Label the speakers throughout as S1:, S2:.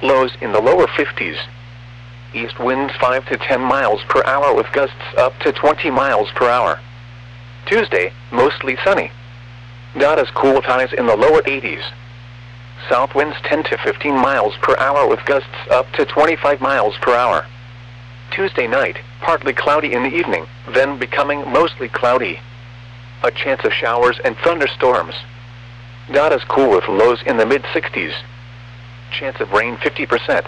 S1: lows in the lower 50s. East winds 5 to 10 miles per hour with gusts up to 20 miles per hour. Tuesday, mostly sunny. Not as cool with highs in the lower 80s. South winds 10 to 15 miles per hour with gusts up to 25 miles per hour. Tuesday night, partly cloudy in the evening, then becoming mostly cloudy. A chance of showers and thunderstorms. Not as cool with lows in the mid-60s. Chance of rain 50%.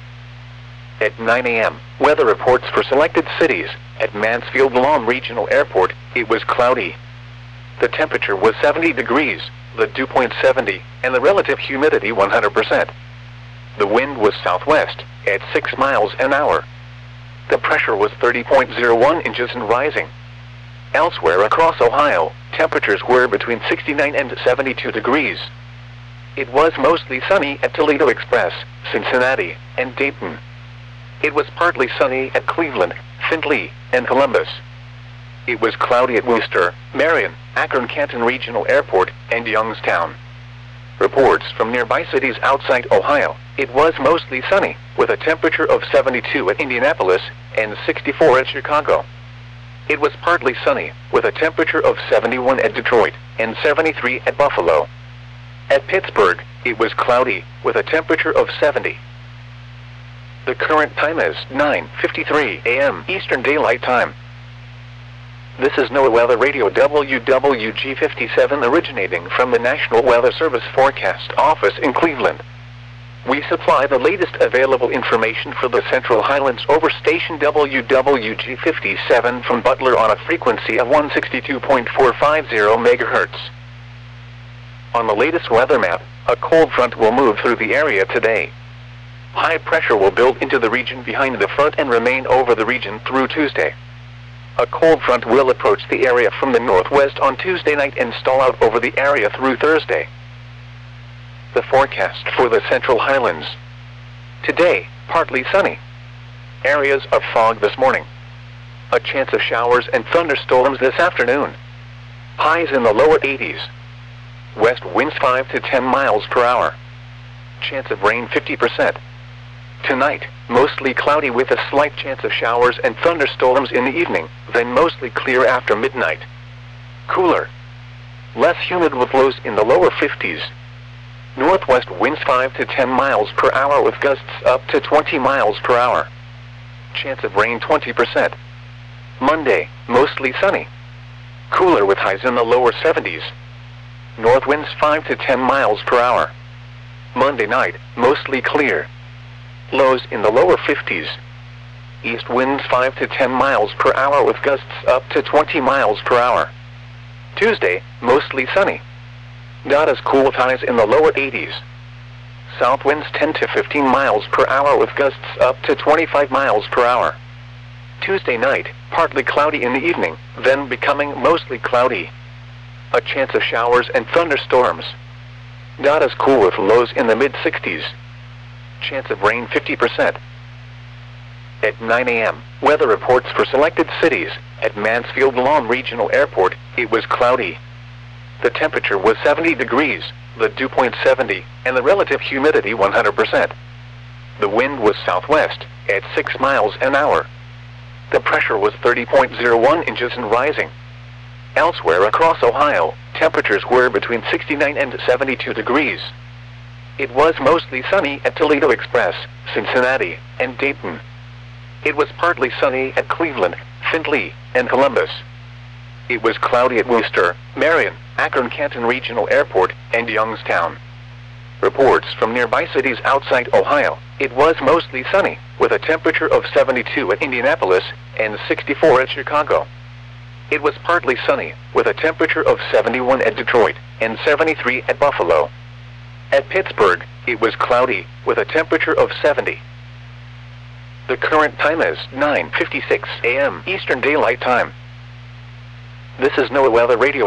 S1: At 9 a.m., weather reports for selected cities. At Mansfield Lawn Regional Airport, it was cloudy. The temperature was 70 degrees, the dew point 70, and the relative humidity 100%. The wind was southwest, at 6 miles an hour. The pressure was 30.01 inches and rising. Elsewhere across Ohio, temperatures were between 69 and 72 degrees. It was mostly sunny at Toledo Express, Cincinnati, and Dayton. It was partly sunny at Cleveland, Findlay, and Columbus. It was cloudy at Worcester, Marion, Akron-Canton Regional Airport, and Youngstown. Reports from nearby cities outside Ohio, it was mostly sunny, with a temperature of 72 at Indianapolis and 64 at Chicago. It was partly sunny, with a temperature of 71 at Detroit and 73 at Buffalo. At Pittsburgh, it was cloudy, with a temperature of 70. The current time is 9:53 a.m. Eastern Daylight Time. This is NOAA Weather Radio WWG57 originating from the National Weather Service Forecast Office in Cleveland. We supply the latest available information for the Central Highlands over station WWG57 from Butler on a frequency of 162.450 MHz. On the latest weather map, a cold front will move through the area today. High pressure will build into the region behind the front and remain over the region through Tuesday. A cold front will approach the area from the northwest on Tuesday night and stall out over the area through Thursday. The forecast for the Central Highlands. Today, partly sunny. Areas of fog this morning. A chance of showers and thunderstorms this afternoon. Highs in the lower 80s. West winds 5 to 10 miles per hour. Chance of rain 50%. Tonight, mostly cloudy with a slight chance of showers and thunderstorms in the evening, then mostly clear after midnight. Cooler. Less humid with lows in the lower 50s. Northwest winds 5 to 10 miles per hour with gusts up to 20 miles per hour. Chance of rain 20%. Monday, mostly sunny. Cooler with highs in the lower 70s. North winds 5 to 10 miles per hour. Monday night, mostly clear. Lows in the lower 50s. East winds 5 to 10 miles per hour with gusts up to 20 miles per hour. Tuesday, mostly sunny. Not as cool with highs in the lower 80s. South winds 10 to 15 miles per hour with gusts up to 25 miles per hour. Tuesday night, partly cloudy in the evening, then becoming mostly cloudy. A chance of showers and thunderstorms. Not as cool with lows in the mid-60s. Chance of rain 50%. At 9 a.m., weather reports for selected cities. At Mansfield Lawn Regional Airport, it was cloudy. The temperature was 70 degrees, the dew point 70, and the relative humidity 100%. The wind was southwest, at 6 miles an hour. The pressure was 30.01 inches and rising. Elsewhere across Ohio, temperatures were between 69 and 72 degrees. It was mostly sunny at Toledo Express, Cincinnati, and Dayton. It was partly sunny at Cleveland, Findlay, and Columbus. It was cloudy at Worcester, Marion, Akron-Canton Regional Airport, and Youngstown. Reports from nearby cities outside Ohio, it was mostly sunny, with a temperature of 72 at Indianapolis and 64 at Chicago. It was partly sunny, with a temperature of 71 at Detroit and 73 at Buffalo. At Pittsburgh, it was cloudy, with a temperature of 70. The current time is 9:56 a.m. Eastern Daylight Time. This is NOAA Weather Radio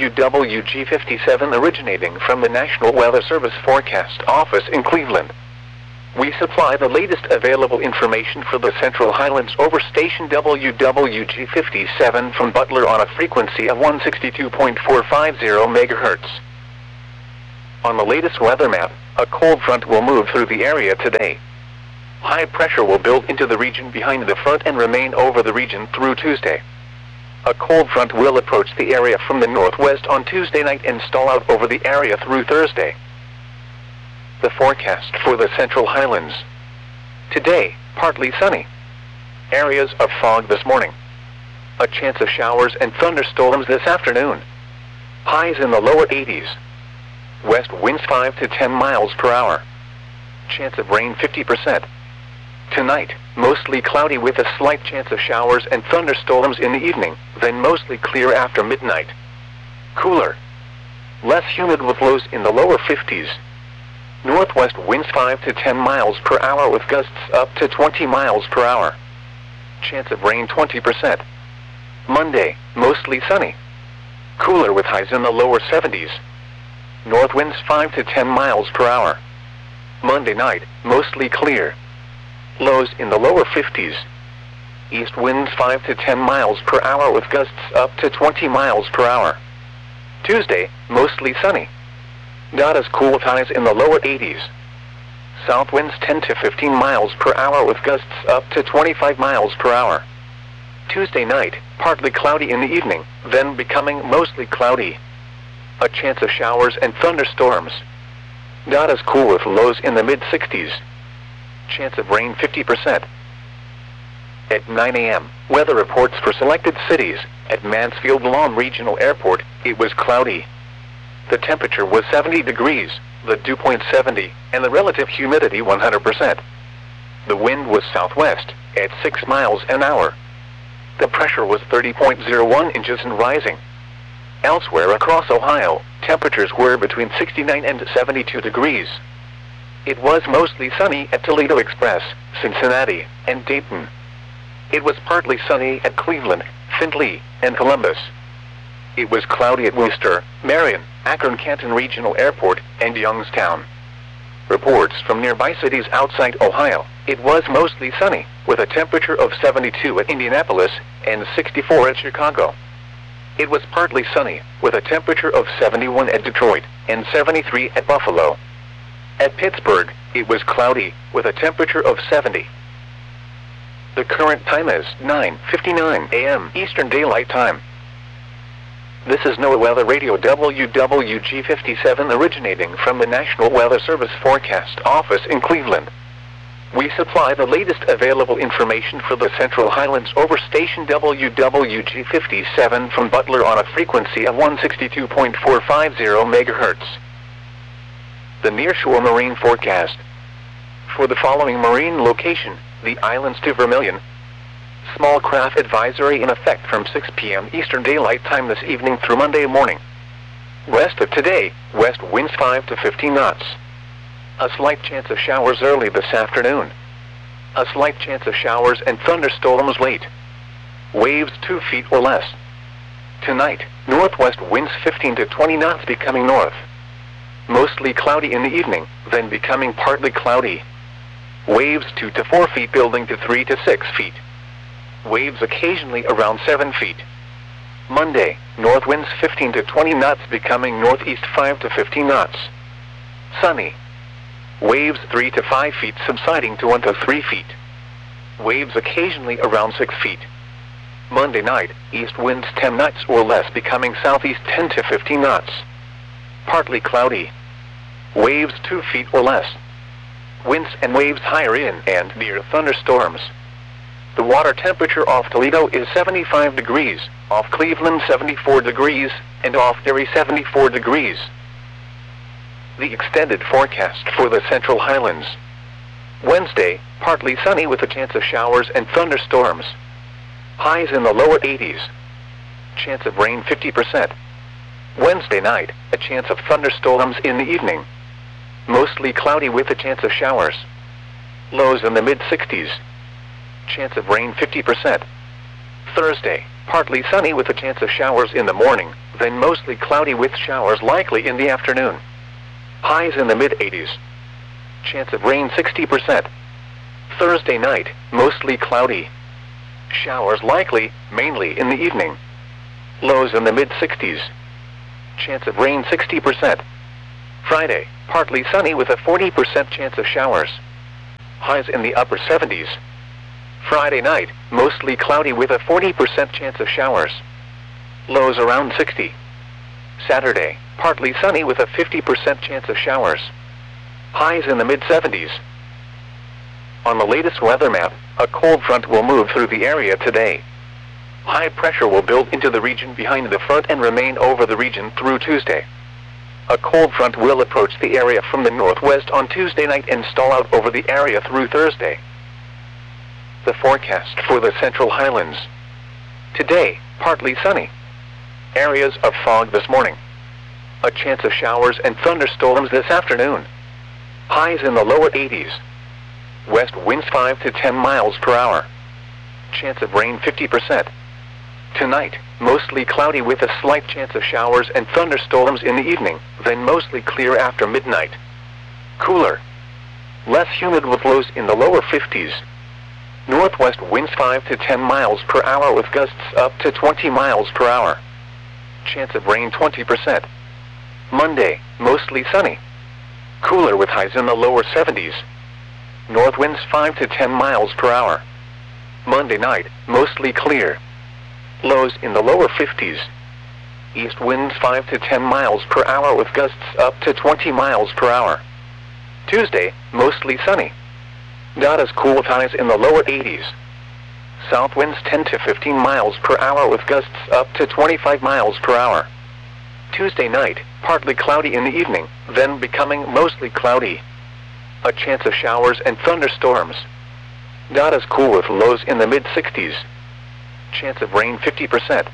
S1: WWG57 originating from the National Weather Service Forecast Office in Cleveland. We supply the latest available information for the Central Highlands over station WWG57 from Butler on a frequency of 162.450 MHz. On the latest weather map, A cold front will move through the area today. High pressure will build into the region behind the front and remain over the region through Tuesday. A cold front will approach the area from the northwest on Tuesday night and stall out over the area through Thursday. The forecast for the Central Highlands. Today, partly sunny. Areas of fog this morning. A chance of showers and thunderstorms this afternoon. Highs in the lower 80s. West winds 5 to 10 miles per hour. Chance of rain 50%. Tonight, mostly cloudy with a slight chance of showers and thunderstorms in the evening, then mostly clear after midnight. Cooler. Less humid with lows in the lower 50s. Northwest winds 5 to 10 miles per hour with gusts up to 20 miles per hour. Chance of rain 20%. Monday, mostly sunny. Cooler with highs in the lower 70s. North winds 5 to 10 miles per hour. Monday night, mostly clear. Lows in the lower 50s. East winds 5 to 10 miles per hour with gusts up to 20 miles per hour. Tuesday, mostly sunny. Not as cool with highs in the lower 80s. South winds 10 to 15 miles per hour with gusts up to 25 miles per hour. Tuesday night, partly cloudy in the evening, then becoming mostly cloudy. A chance of showers and thunderstorms. Not as cool with lows in the mid-60s. Chance of rain 50%. At 9 a.m., weather reports for selected cities. At Mansfield Lawn Regional Airport, it was cloudy. The temperature was 70 degrees, the dew point 70, and the relative humidity 100%. The wind was southwest, at 6 miles an hour. The pressure was 30.01 inches and rising. Elsewhere across Ohio, temperatures were between 69 and 72 degrees. It was mostly sunny at Toledo Express, Cincinnati, and Dayton. It was partly sunny at Cleveland, Findlay, and Columbus. It was cloudy at Worcester, Marion, Akron-Canton Regional Airport, and Youngstown. Reports from nearby cities outside Ohio. It was mostly sunny, with a temperature of 72 at Indianapolis and 64 at Chicago. It was partly sunny, with a temperature of 71 at Detroit and 73 at Buffalo. At Pittsburgh, it was cloudy, with a temperature of 70. The current time is 9:59 a.m. Eastern Daylight Time. This is NOAA Weather Radio WWG57 originating from the National Weather Service Forecast Office in Cleveland. We supply the latest available information for the Central Highlands over station WWG57 from Butler on a frequency of 162.450 MHz. The Nearshore Marine Forecast. For the following marine location, the islands to Vermilion. Small craft advisory in effect from 6 p.m. Eastern Daylight Time this evening through Monday morning. Rest of today, west winds 5 to 15 knots. A slight chance of showers early this afternoon. A slight chance of showers and thunderstorms late. Waves 2 feet or less. Tonight, northwest winds 15 to 20 knots becoming north. Mostly cloudy in the evening, then becoming partly cloudy. Waves 2 to 4 feet building to 3 to 6 feet. Waves occasionally around 7 feet. Monday, north winds 15 to 20 knots becoming northeast 5 to 15 knots. Sunny. Waves 3 to 5 feet subsiding to 1 to 3 feet. Waves occasionally around 6 feet. Monday night, east winds 10 knots or less becoming southeast 10 to 15 knots. Partly cloudy. Waves 2 feet or less. Winds and waves higher in and near thunderstorms. The water temperature off Toledo is 75 degrees, off Cleveland 74 degrees, and off Erie 74 degrees. The extended forecast for the Central Highlands. Wednesday, partly sunny with a chance of showers and thunderstorms. Highs in the lower 80s. Chance of rain 50%. Wednesday night, a chance of thunderstorms in the evening. Mostly cloudy with a chance of showers. Lows in the mid-60s. Chance of rain 50%. Thursday, partly sunny with a chance of showers in the morning, then mostly cloudy with showers likely in the afternoon. Highs in the mid-80s. Chance of rain 60%. Thursday night, mostly cloudy. Showers likely, mainly in the evening. Lows in the mid-60s. Chance of rain 60%. Friday, partly sunny with a 40% chance of showers. Highs in the upper 70s. Friday night, mostly cloudy with a 40% chance of showers. Lows around 60. Saturday, partly sunny with a 50% chance of showers. Highs in the mid-70s. On the latest weather map, a cold front will move through the area today. High pressure will build into the region behind the front and remain over the region through Tuesday. A cold front will approach the area from the northwest on Tuesday night and stall out over the area through Thursday. The forecast for the Central Highlands. Today, partly sunny. Areas of fog this morning. A chance of showers and thunderstorms this afternoon. Highs in the lower 80s. West winds 5 to 10 miles per hour. Chance of rain 50%. Tonight, mostly cloudy with a slight chance of showers and thunderstorms in the evening, then mostly clear after midnight. Cooler. Less humid with lows in the lower 50s. Northwest winds 5 to 10 miles per hour with gusts up to 20 miles per hour. Chance of rain 20%. Monday, mostly sunny. Cooler with highs in the lower 70s. North winds 5 to 10 miles per hour. Monday night, mostly clear. Lows in the lower 50s. East winds 5 to 10 miles per hour with gusts up to 20 miles per hour. Tuesday, mostly sunny. Not as cool with highs in the lower 80s. South winds 10 to 15 miles per hour with gusts up to 25 miles per hour. Tuesday night, partly cloudy in the evening, then becoming mostly cloudy. A chance of showers and thunderstorms. Not as cool with lows in the mid-60s. Chance of rain 50%.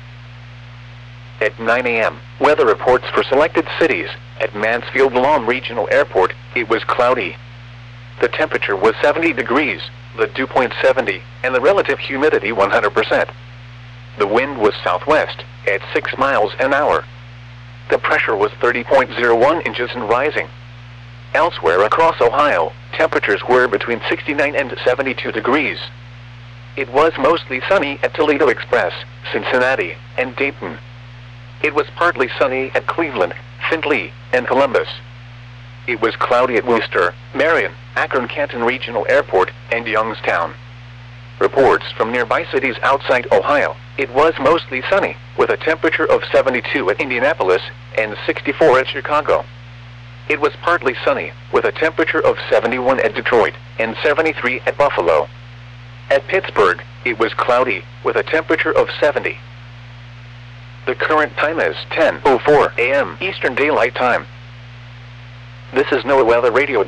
S1: At 9 a.m., weather reports for selected cities. At Mansfield Lawn Regional Airport, it was cloudy. The temperature was 70 degrees, the dew point 70, and the relative humidity 100%. The wind was southwest, at 6 miles an hour. The pressure was 30.01 inches and rising. Elsewhere across Ohio, temperatures were between 69 and 72 degrees. It was mostly sunny at Toledo Express, Cincinnati, and Dayton. It was partly sunny at Cleveland, Findlay, and Columbus. It was cloudy at Worcester, Marion, Akron-Canton Regional Airport, and Youngstown. Reports from nearby cities outside Ohio, it was mostly sunny, with a temperature of 72 at Indianapolis and 64 at Chicago. It was partly sunny, with a temperature of 71 at Detroit and 73 at Buffalo. At Pittsburgh, it was cloudy, with a temperature of 70. The current time is 10:04 a.m. Eastern Daylight Time. This is NOAA Weather Radio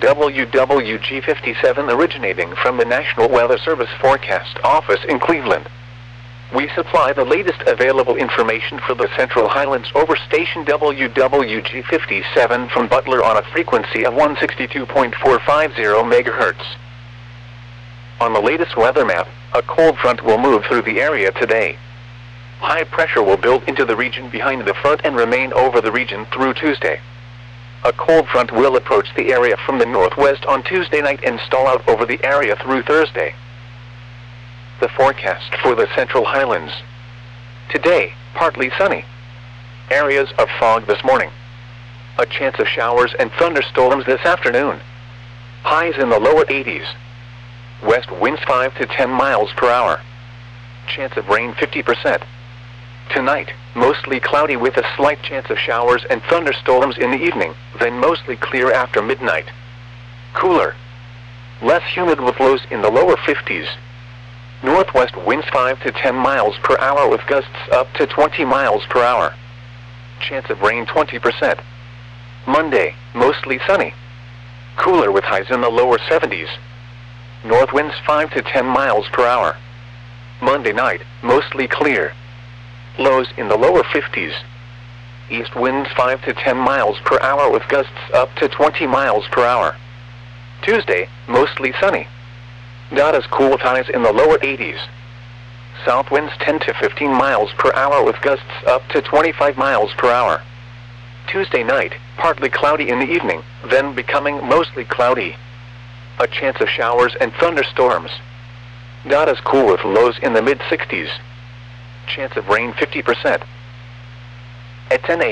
S1: WWG57 originating from the National Weather Service Forecast Office in Cleveland. We supply the latest available information for the Central Highlands over station WWG57 from Butler on a frequency of 162.450 MHz. On the latest weather map, a cold front will move through the area today. High pressure will build into the region behind the front and remain over the region through Tuesday. A cold front will approach the area from the northwest on Tuesday night and stall out over the area through Thursday. The forecast for the Central Highlands. Today, partly sunny. Areas of fog this morning. A chance of showers and thunderstorms this afternoon. Highs in the lower 80s. West winds 5 to 10 miles per hour. Chance of rain 50%. Tonight, mostly cloudy with a slight chance of showers and thunderstorms in the evening, then mostly clear after midnight. Cooler. Less humid with lows in the lower 50s. Northwest winds 5 to 10 miles per hour with gusts up to 20 miles per hour. Chance of rain 20%. Monday, mostly sunny. Cooler with highs in the lower 70s. North winds 5 to 10 miles per hour. Monday night, mostly clear. Lows in the lower 50s. East winds 5 to 10 miles per hour with gusts up to 20 miles per hour. Tuesday, mostly sunny. Not as cool with highs in the lower 80s. South winds 10 to 15 miles per hour with gusts up to 25 miles per hour. Tuesday night, partly cloudy in the evening, then becoming mostly cloudy. A chance of showers and thunderstorms. Not as cool with lows in the mid-60s. Chance of rain 50%. At 10 a.m.,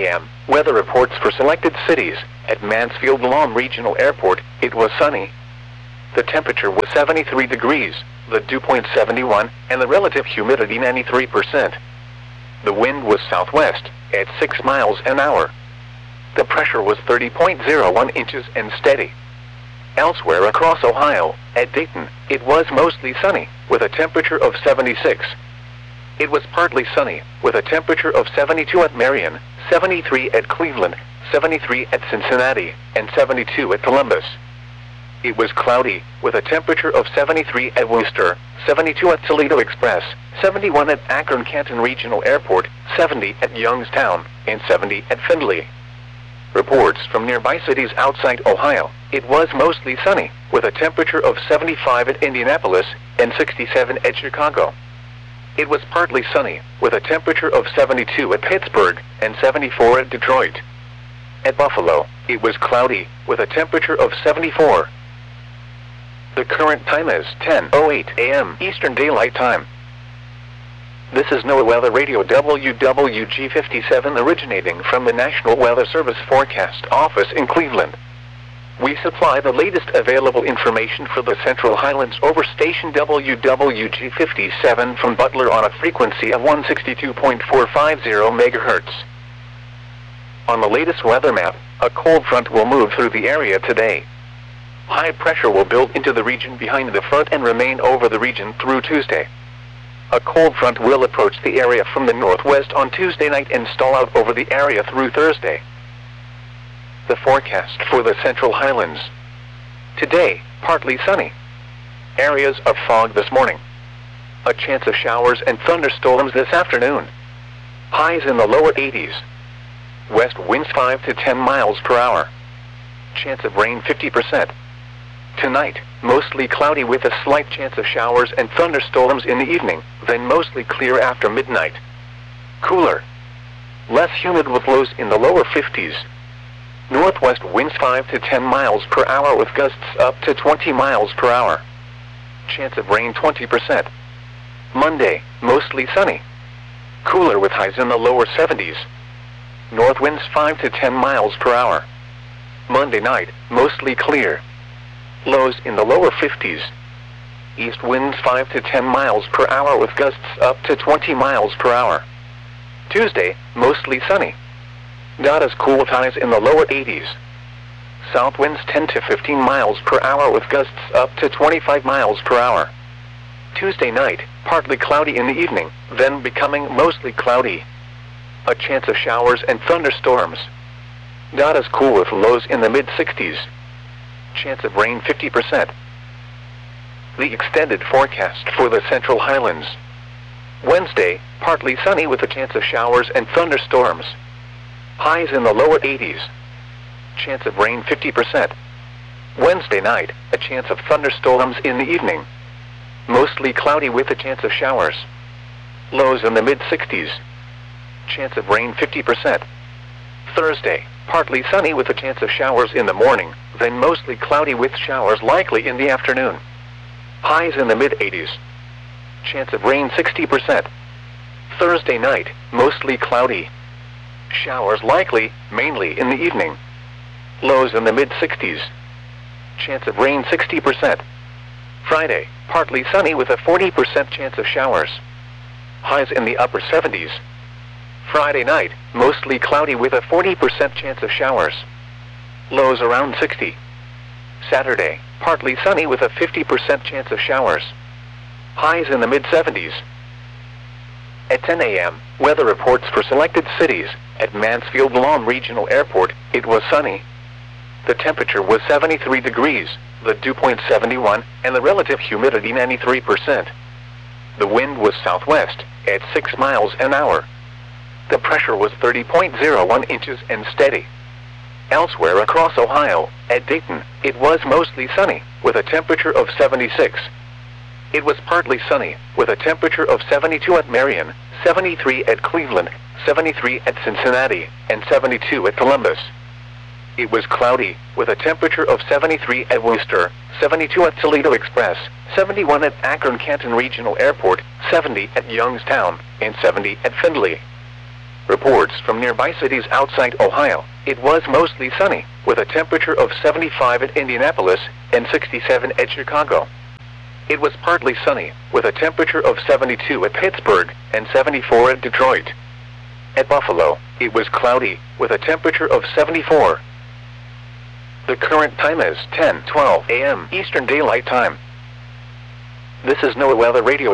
S1: Weather reports for selected cities. At Mansfield Lawn Regional Airport, it was sunny. The temperature was 73 degrees, the dew point 71, and the relative humidity 93%. The wind was southwest, at 6 miles an hour. The pressure was 30.01 inches and steady. Elsewhere across Ohio, at Dayton, it was mostly sunny, with a temperature of 76. It was partly sunny, with a temperature of 72 at Marion, 73 at Cleveland, 73 at Cincinnati, and 72 at Columbus. It was cloudy, with a temperature of 73 at Worcester, 72 at Toledo Express, 71 at Akron-Canton Regional Airport, 70 at Youngstown, and 70 at Findlay. Reports from nearby cities outside Ohio, it was mostly sunny, with a temperature of 75 at Indianapolis, and 67 at Chicago. It was partly sunny, with a temperature of 72 at Pittsburgh, and 74 at Detroit. At Buffalo, it was cloudy, with a temperature of 74. The current time is 10:08 a.m. Eastern Daylight Time. This is NOAA Weather Radio WWG57 originating from the National Weather Service Forecast Office in Cleveland. We supply the latest available information for the Central Highlands over station WWG57 from Butler on a frequency of 162.450 MHz. On the latest weather map, a cold front will move through the area today. High pressure will build into the region behind the front and remain over the region through Tuesday. A cold front will approach the area from the northwest on Tuesday night and stall out over the area through Thursday. The forecast for the Central Highlands. Today, partly sunny. Areas of fog this morning. A chance of showers and thunderstorms this afternoon. Highs in the lower 80s. West winds 5 to 10 miles per hour. Chance of rain 50%. Tonight, mostly cloudy with a slight chance of showers and thunderstorms in the evening, then mostly clear after midnight. Cooler. Less humid with lows in the lower 50s. Northwest winds 5 to 10 miles per hour with gusts up to 20 miles per hour. Chance of rain 20%. Monday, mostly sunny. Cooler with highs in the lower 70s. North winds 5 to 10 miles per hour. Monday night, mostly clear. Lows in the lower 50s. East winds 5 to 10 miles per hour with gusts up to 20 miles per hour. Tuesday, mostly sunny. Not as cool with highs in the lower 80s. South winds 10 to 15 miles per hour with gusts up to 25 miles per hour. Tuesday night, partly cloudy in the evening, then becoming mostly cloudy. A chance of showers and thunderstorms. Not as cool with lows in the mid-60s. Chance of rain 50%. The extended forecast for the Central Highlands. Wednesday, partly sunny with a chance of showers and thunderstorms. Highs in the lower 80s. Chance of rain 50%. Wednesday night, a chance of thunderstorms in the evening. Mostly cloudy with a chance of showers. Lows in the mid-60s. Chance of rain 50%. Thursday, partly sunny with a chance of showers in the morning, then mostly cloudy with showers likely in the afternoon. Highs in the mid-80s. Chance of rain 60%. Thursday night, mostly cloudy. Showers likely, mainly in the evening. Lows in the mid-60s. Chance of rain 60%. Friday, partly sunny with a 40% chance of showers. Highs in the upper 70s. Friday night, mostly cloudy with a 40% chance of showers. Lows around 60. Saturday, partly sunny with a 50% chance of showers. Highs in the mid-70s. At 10 a.m., weather reports for selected cities. At Mansfield Lawn Regional Airport, it was sunny. The temperature was 73 degrees, the dew point 71, and the relative humidity 93%. The wind was southwest, at 6 miles an hour. The pressure was 30.01 inches and steady. Elsewhere across Ohio, at Dayton, it was mostly sunny, with a temperature of 76. It was partly sunny, with a temperature of 72 at Marion, 73 at Cleveland, 73 at Cincinnati, and 72 at Columbus. It was cloudy, with a temperature of 73 at Worcester, 72 at Toledo Express, 71 at Akron-Canton Regional Airport, 70 at Youngstown, and 70 at Findlay. Reports from nearby cities outside Ohio. It was mostly sunny, with a temperature of 75 at Indianapolis and 67 at Chicago. It was partly sunny, with a temperature of 72 at Pittsburgh and 74 at Detroit. At Buffalo, it was cloudy, with a temperature of 74. The current time is 10:12 a.m. Eastern Daylight Time. This is NOAA Weather Radio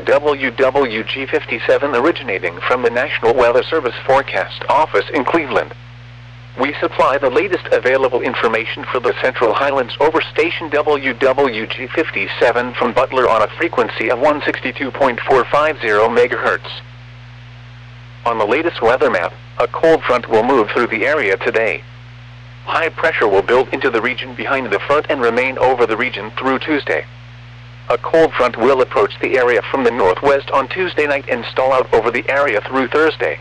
S1: WWG57 originating from the National Weather Service Forecast Office in Cleveland. We supply the latest available information for the Central Highlands over station WWG57 from Butler on a frequency of 162.450 MHz. On the latest weather map, a cold front will move through the area today. High pressure will build into the region behind the front and remain over the region through Tuesday. A cold front will approach the area from the northwest on Tuesday night and stall out over the area through Thursday.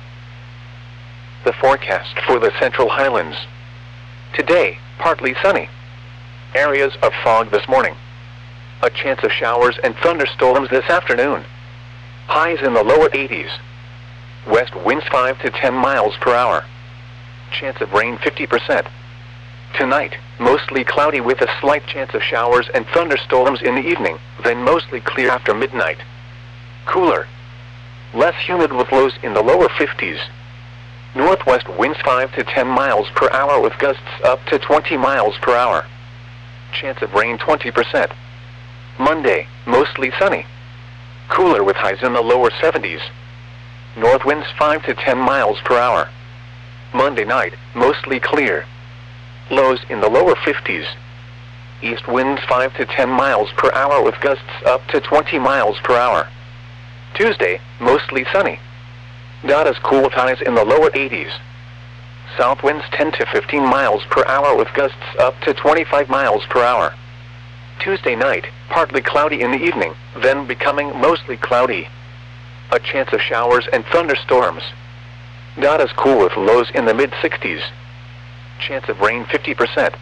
S1: The forecast for the Central Highlands. Today, partly sunny. Areas of fog this morning. A chance of showers and thunderstorms this afternoon. Highs in the lower 80s. West winds 5 to 10 miles per hour. Chance of rain 50%. Tonight, mostly cloudy with a slight chance of showers and thunderstorms in the evening, then mostly clear after midnight. Cooler. Less humid with lows in the lower 50s. Northwest winds 5 to 10 miles per hour with gusts up to 20 miles per hour. Chance of rain 20%. Monday, mostly sunny. Cooler with highs in the lower 70s. North winds 5 to 10 miles per hour. Monday night, mostly clear. Lows in the lower 50s. East winds 5 to 10 miles per hour with gusts up to 20 miles per hour. Tuesday, mostly sunny. Not as cool with highs in the lower 80s. South winds 10 to 15 miles per hour with gusts up to 25 miles per hour. Tuesday night, partly cloudy in the evening, then becoming mostly cloudy. A chance of showers and thunderstorms. Not as cool with lows in the mid-60s. Chance of rain 50%.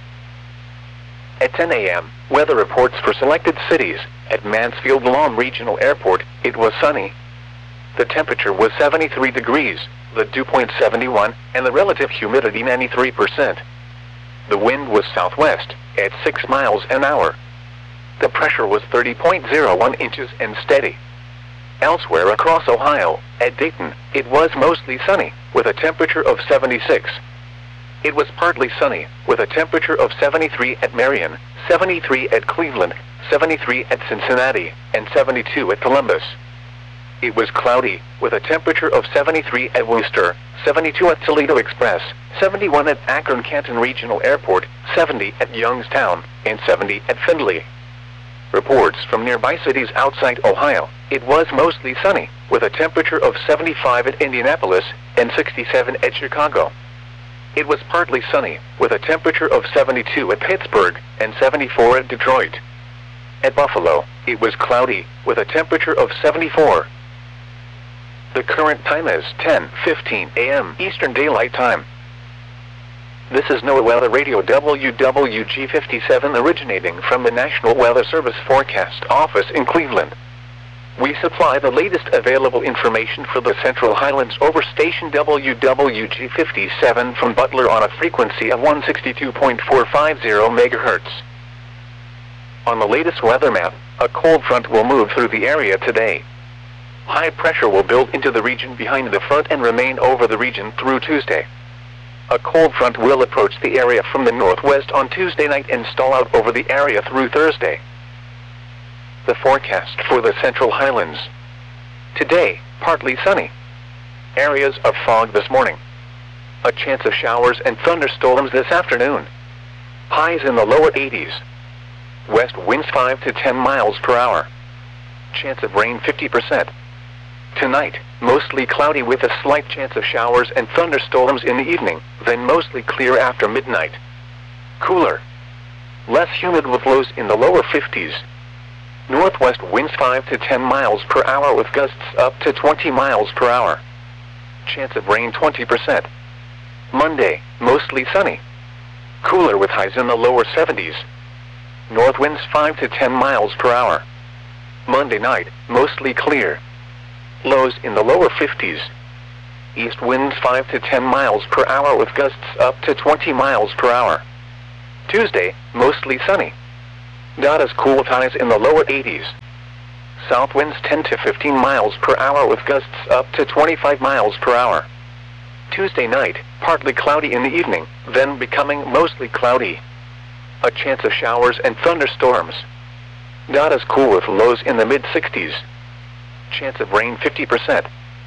S1: At 10 a.m., weather reports for selected cities. At Mansfield Lawn Regional Airport, it was sunny. The temperature was 73 degrees, the dew point 71, and the relative humidity 93%. The wind was southwest, at 6 miles an hour. The pressure was 30.01 inches and steady. Elsewhere across Ohio, at Dayton, it was mostly sunny, with a temperature of 76. It was partly sunny, with a temperature of 73 at Marion, 73 at Cleveland, 73 at Cincinnati, and 72 at Columbus. It was cloudy, with a temperature of 73 at Worcester, 72 at Toledo Express, 71 at Akron-Canton Regional Airport, 70 at Youngstown, and 70 at Findlay. Reports from nearby cities outside Ohio. It was mostly sunny, with a temperature of 75 at Indianapolis and 67 at Chicago. It was partly sunny, with a temperature of 72 at Pittsburgh and 74 at Detroit. At Buffalo, it was cloudy, with a temperature of 74. The current time is 10:15 a.m. Eastern Daylight Time. This is NOAA Weather Radio WWG57 originating from the National Weather Service Forecast Office in Cleveland. We supply the latest available information for the Central Highlands over station WWG57 from Butler on a frequency of 162.450 MHz. On the latest weather map, a cold front will move through the area today. High pressure will build into the region behind the front and remain over the region through Tuesday. A cold front will approach the area from the northwest on Tuesday night and stall out over the area through Thursday. The forecast for the Central Highlands. Today, partly sunny. Areas of fog this morning. A chance of showers and thunderstorms this afternoon. Highs in the lower 80s. West winds 5 to 10 miles per hour. Chance of rain 50%. Tonight, mostly cloudy with a slight chance of showers and thunderstorms in the evening, then mostly clear after midnight. Cooler. Less humid with lows in the lower 50s. Northwest winds 5 to 10 miles per hour with gusts up to 20 miles per hour. Chance of rain 20%. Monday, mostly sunny. Cooler with highs in the lower 70s. North winds 5 to 10 miles per hour. Monday night, mostly clear. Lows in the lower 50s. East winds 5 to 10 miles per hour with gusts up to 20 miles per hour. Tuesday, mostly sunny. Data's cool, highs in the lower 80s. South winds 10 to 15 miles per hour with gusts up to 25 miles per hour. Tuesday night, partly cloudy in the evening, then becoming mostly cloudy. A chance of showers and thunderstorms. Data's cool with lows in the mid-60s. Chance of rain 50%.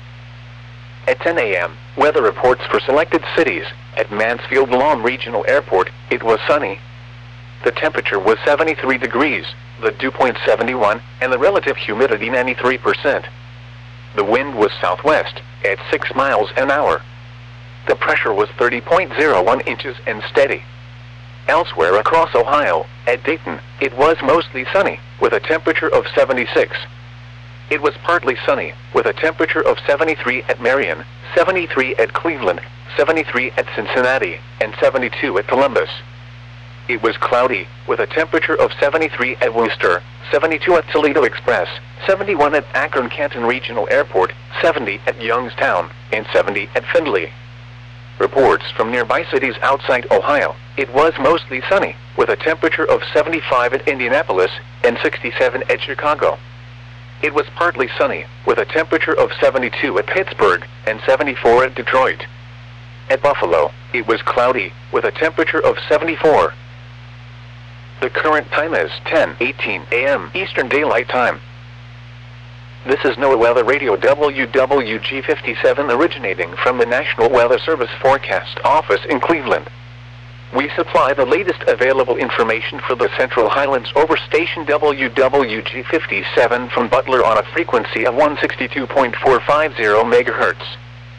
S1: At 10 a.m., weather reports for selected cities. At Mansfield Lawn Regional Airport, it was sunny. The temperature was 73 degrees, the dew point 71, and the relative humidity 93%. The wind was southwest, at 6 miles an hour. The pressure was 30.01 inches and steady. Elsewhere across Ohio, at Dayton, it was mostly sunny, with a temperature of 76. It was partly sunny, with a temperature of 73 at Marion, 73 at Cleveland, 73 at Cincinnati, and 72 at Columbus. It was cloudy, with a temperature of 73 at Worcester, 72 at Toledo Express, 71 at Akron Canton Regional Airport, 70 at Youngstown, and 70 at Findlay. Reports from nearby cities outside Ohio, it was mostly sunny, with a temperature of 75 at Indianapolis, and 67 at Chicago. It was partly sunny, with a temperature of 72 at Pittsburgh, and 74 at Detroit. At Buffalo, it was cloudy, with a temperature of 74. The current time is 10:18 a.m. Eastern Daylight Time. This is NOAA Weather Radio WWG57 originating from the National Weather Service Forecast Office in Cleveland. We supply the latest available information for the Central Highlands over station WWG57 from Butler on a frequency of 162.450 MHz.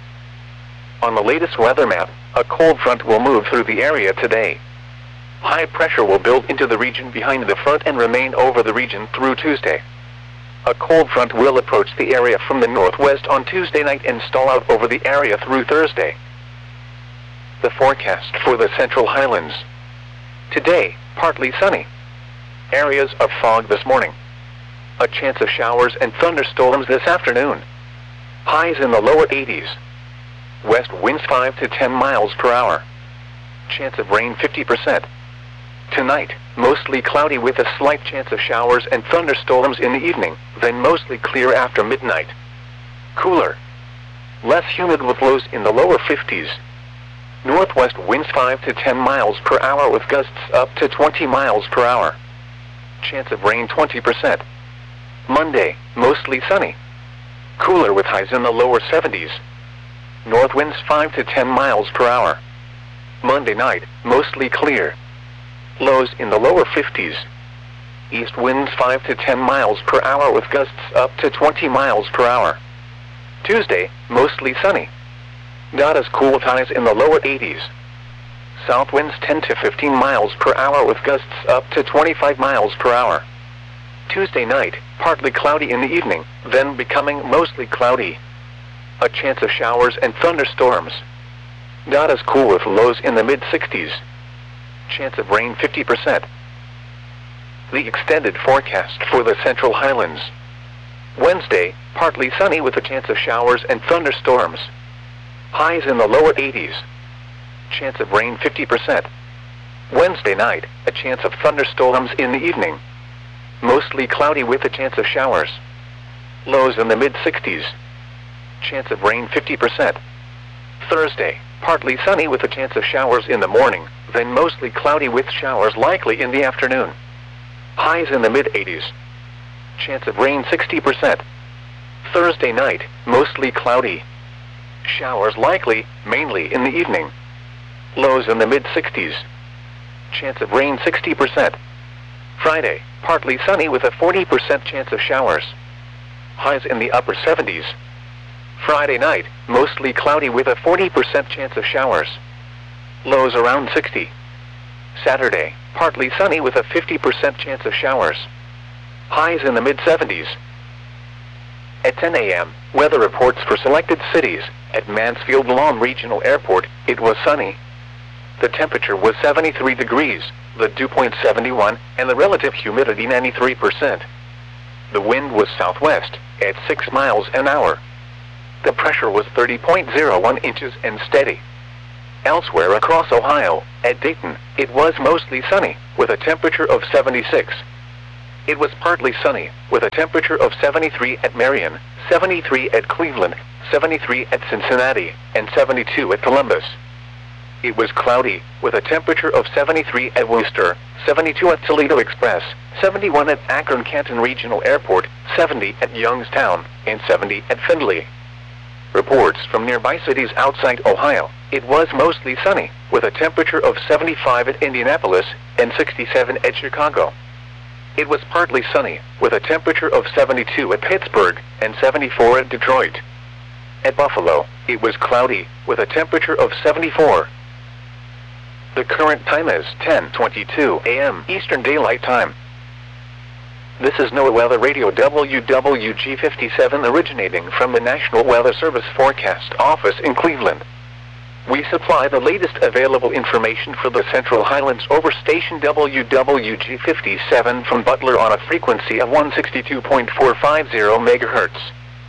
S1: On the latest weather map, a cold front will move through the area today. High pressure will build into the region behind the front and remain over the region through Tuesday. A cold front will approach the area from the northwest on Tuesday night and stall out over the area through Thursday. The forecast for the Central Highlands. Today, partly sunny. Areas of fog this morning. A chance of showers and thunderstorms this afternoon. Highs in the lower 80s. West winds 5 to 10 miles per hour. Chance of rain 50%. Tonight, mostly cloudy with a slight chance of showers and thunderstorms in the evening, then mostly clear after midnight. Cooler. Less humid with lows in the lower 50s. Northwest winds 5 to 10 miles per hour with gusts up to 20 miles per hour. Chance of rain 20%. Monday, mostly sunny. Cooler with highs in the lower 70s. North winds 5 to 10 miles per hour. Monday night, mostly clear. Lows in the lower 50s. East winds 5 to 10 miles per hour with gusts up to 20 miles per hour. Tuesday, mostly sunny. Not as cool with highs in the lower 80s. South winds 10 to 15 miles per hour with gusts up to 25 miles per hour. Tuesday night, partly cloudy in the evening, then becoming mostly cloudy. A chance of showers and thunderstorms. Not as cool with lows in the mid-60s. Chance of rain 50%. The extended forecast for the Central Highlands. Wednesday, partly sunny with a chance of showers and thunderstorms. Highs in the lower 80s. Chance of rain 50%. Wednesday night, a chance of thunderstorms in the evening. Mostly cloudy with a chance of showers. Lows in the mid-60s. Chance of rain 50%. Thursday, partly sunny with a chance of showers in the morning, then mostly cloudy with showers likely in the afternoon. Highs in the mid-80s. Chance of rain 60%. Thursday night, mostly cloudy. Showers likely, mainly in the evening. Lows in the mid-60s. Chance of rain 60%. Friday, partly sunny with a 40% chance of showers. Highs in the upper 70s. Friday night, mostly cloudy with a 40% chance of showers. Lows around 60. Saturday, partly sunny with a 50% chance of showers. Highs in the mid-70s. At 10 a.m., weather reports for selected cities. At Mansfield Lawn Regional Airport, it was sunny. The temperature was 73 degrees, the dew point 71, and the relative humidity 93%. The wind was southwest, at 6 miles an hour. The pressure was 30.01 inches and steady. Elsewhere across Ohio, at Dayton, it was mostly sunny, with a temperature of 76. It was partly sunny, with a temperature of 73 at Marion, 73 at Cleveland, 73 at Cincinnati, and 72 at Columbus. It was cloudy, with a temperature of 73 at Worcester, 72 at Toledo Express, 71 at Akron-Canton Regional Airport, 70 at Youngstown, and 70 at Findlay. Reports from nearby cities outside Ohio, it was mostly sunny, with a temperature of 75 at Indianapolis, and 67 at Chicago. It was partly sunny, with a temperature of 72 at Pittsburgh, and 74 at Detroit. At Buffalo, it was cloudy, with a temperature of 74. The current time is 10:22 a.m. Eastern Daylight Time. This is NOAA Weather Radio WWG57 originating from the National Weather Service Forecast Office in Cleveland. We supply the latest available information for the Central Highlands over station WWG57 from Butler on a frequency of 162.450 MHz.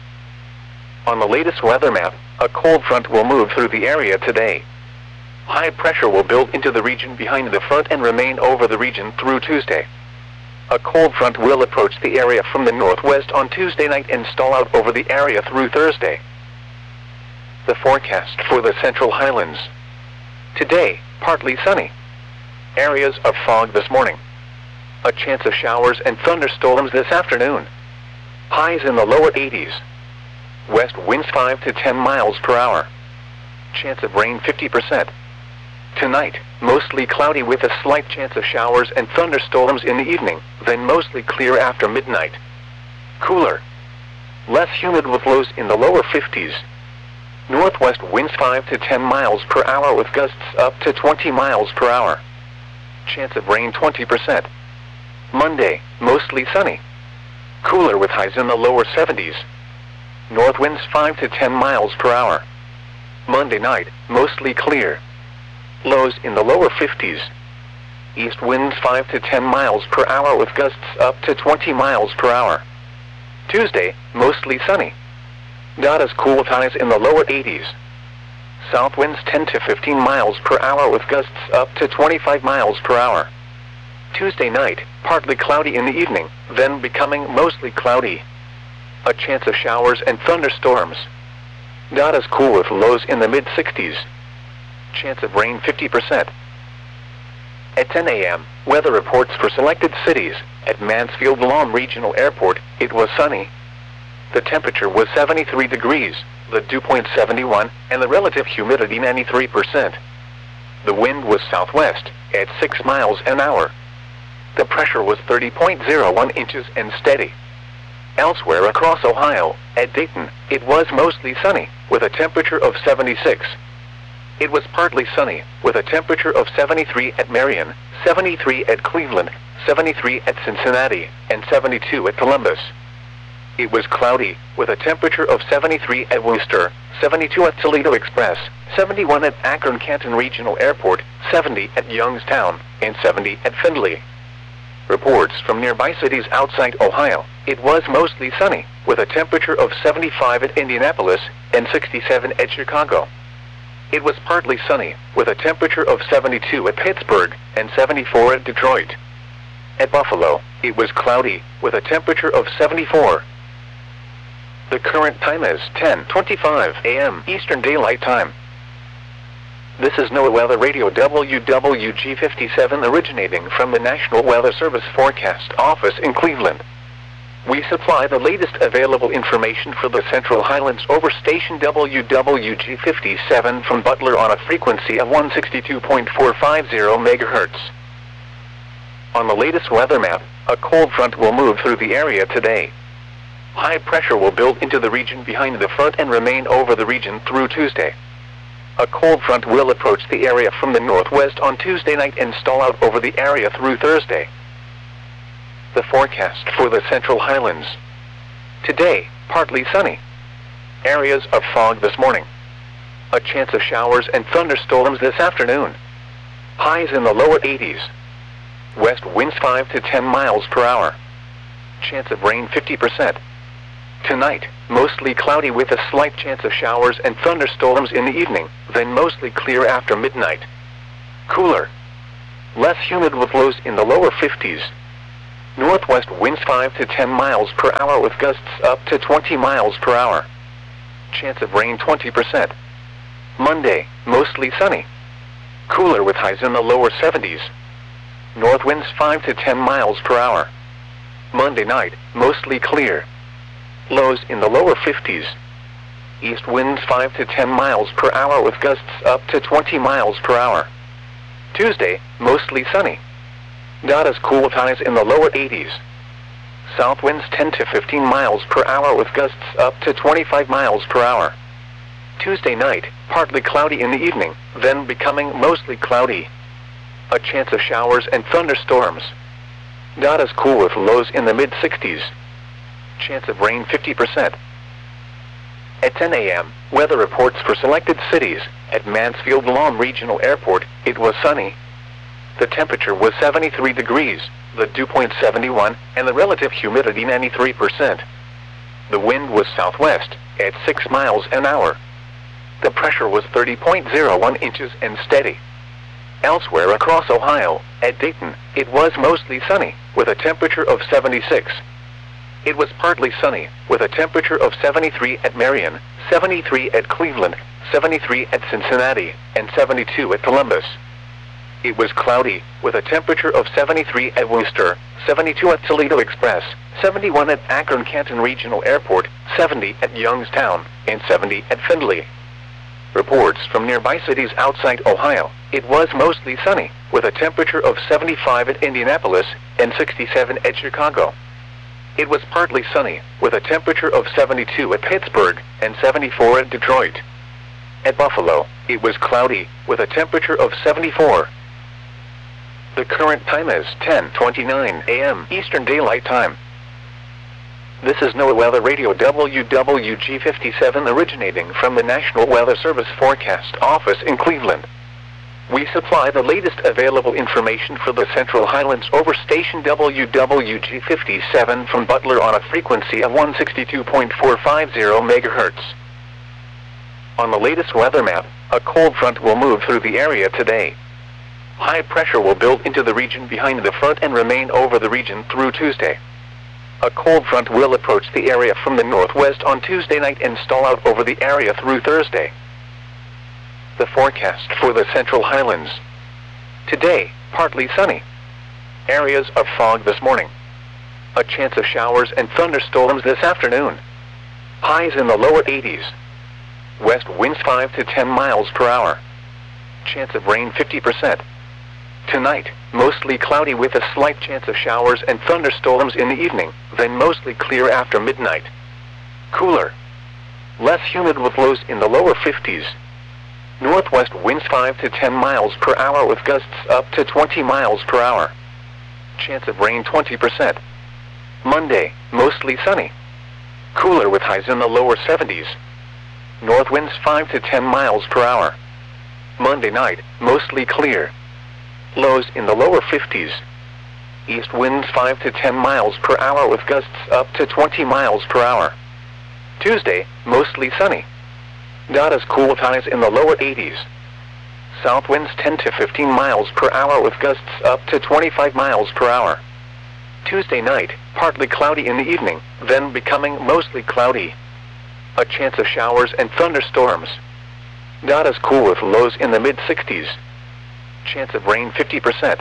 S1: On the latest weather map, a cold front will move through the area today. High pressure will build into the region behind the front and remain over the region through Tuesday. A cold front will approach the area from the northwest on Tuesday night and stall out over the area through Thursday. The forecast for the Central Highlands. Today, partly sunny. Areas of fog this morning. A chance of showers and thunderstorms this afternoon. Highs in the lower 80s. West winds 5 to 10 miles per hour. Chance of rain 50%. Tonight, mostly cloudy with a slight chance of showers and thunderstorms in the evening, then mostly clear after midnight. Cooler. Less humid with lows in the lower 50s. Northwest winds 5 to 10 miles per hour with gusts up to 20 miles per hour. Chance of rain 20%. Monday, mostly sunny. Cooler with highs in the lower 70s. North winds 5 to 10 miles per hour. Monday night, mostly clear. Lows in the lower 50s. East winds 5 to 10 miles per hour with gusts up to 20 miles per hour. Tuesday, mostly sunny. Not as cool with highs in the lower 80s. South winds 10 to 15 miles per hour with gusts up to 25 miles per hour. Tuesday night, partly cloudy in the evening, then becoming mostly cloudy. A chance of showers and thunderstorms. Not as cool with lows in the mid-60s. Chance of rain 50%. At 10 a.m., weather reports for selected cities. At Mansfield-Lom Regional Airport, it was sunny. The temperature was 73 degrees, the dew point 71, and the relative humidity 93%. The wind was southwest, at 6 miles an hour. The pressure was 30.01 inches and steady. Elsewhere across Ohio, at Dayton, it was mostly sunny, with a temperature of 76. It was partly sunny, with a temperature of 73 at Marion, 73 at Cleveland, 73 at Cincinnati, and 72 at Columbus. It was cloudy, with a temperature of 73 at Worcester, 72 at Toledo Express, 71 at Akron-Canton Regional Airport, 70 at Youngstown, and 70 at Findlay. Reports from nearby cities outside Ohio, it was mostly sunny, with a temperature of 75 at Indianapolis, and 67 at Chicago. It was partly sunny, with a temperature of 72 at Pittsburgh, and 74 at Detroit. At Buffalo, it was cloudy, with a temperature of 74. The current time is 10:25 a.m. Eastern Daylight Time. This is NOAA Weather Radio WWG57 originating from the National Weather Service Forecast Office in Cleveland. We supply the latest available information for the Central Highlands over station WWG57 from Butler on a frequency of 162.450 MHz. On the latest weather map, a cold front will move through the area today. High pressure will build into the region behind the front and remain over the region through Tuesday. A cold front will approach the area from the northwest on Tuesday night and stall out over the area through Thursday. The forecast for the Central Highlands. Today, partly sunny. Areas of fog this morning. A chance of showers and thunderstorms this afternoon. Highs in the lower 80s. West winds 5 to 10 miles per hour. Chance of rain 50%. Tonight, mostly cloudy with a slight chance of showers and thunderstorms in the evening, then mostly clear after midnight. Cooler. Less humid with lows in the lower 50s. Northwest winds 5 to 10 miles per hour with gusts up to 20 miles per hour. Chance of rain 20%. Monday, mostly sunny. Cooler with highs in the lower 70s. North winds 5 to 10 miles per hour. Monday night, mostly clear. Lows in the lower 50s. East winds 5 to 10 miles per hour with gusts up to 20 miles per hour. Tuesday, mostly sunny. Not as cool with highs in the lower 80s. South winds 10 to 15 miles per hour with gusts up to 25 miles per hour. Tuesday night, partly cloudy in the evening, then becoming mostly cloudy. A chance of showers and thunderstorms. Not as cool with lows in the mid-60s. Chance of rain 50%. At 10 a.m., weather reports for selected cities. At Mansfield Lawn Regional Airport, it was sunny. The temperature was 73 degrees, the dew point 71, and the relative humidity 93%. The wind was southwest, at 6 miles an hour. The pressure was 30.01 inches and steady. Elsewhere across Ohio, at Dayton, it was mostly sunny, with a temperature of 76. It was partly sunny, with a temperature of 73 at Marion, 73 at Cleveland, 73 at Cincinnati, and 72 at Columbus. It was cloudy, with a temperature of 73 at Worcester, 72 at Toledo Express, 71 at Akron-Canton Regional Airport, 70 at Youngstown, and 70 at Findlay. Reports from nearby cities outside Ohio, it was mostly sunny, with a temperature of 75 at Indianapolis, and 67 at Chicago. It was partly sunny, with a temperature of 72 at Pittsburgh, and 74 at Detroit. At Buffalo, it was cloudy, with a temperature of 74. The current time is 10:29 a.m. Eastern Daylight Time. This is NOAA Weather Radio WWG57 originating from the National Weather Service Forecast Office in Cleveland. We supply the latest available information for the Central Highlands over station WWG57 from Butler on a frequency of 162.450 MHz. On the latest weather map, a cold front will move through the area today. High pressure will build into the region behind the front and remain over the region through Tuesday. A cold front will approach the area from the northwest on Tuesday night and stall out over the area through Thursday. The forecast for the Central Highlands. Today, partly sunny. Areas of fog this morning. A chance of showers and thunderstorms this afternoon. Highs in the lower 80s. West winds 5 to 10 miles per hour. Chance of rain 50%. Tonight, mostly cloudy with a slight chance of showers and thunderstorms in the evening, then mostly clear after midnight. Cooler. Less humid with lows in the lower 50s. Northwest winds 5 to 10 miles per hour with gusts up to 20 miles per hour. Chance of rain 20%. Monday, mostly sunny. Cooler with highs in the lower 70s. North winds 5 to 10 miles per hour. Monday night, mostly clear. Lows in the lower 50s. East winds 5 to 10 miles per hour with gusts up to 20 miles per hour. Tuesday, mostly sunny. Not as cool with highs in the lower 80s. South winds 10 to 15 miles per hour with gusts up to 25 miles per hour. Tuesday night, partly cloudy in the evening, then becoming mostly cloudy. A chance of showers and thunderstorms. Not as cool with lows in the mid-60s. Chance of rain 50%.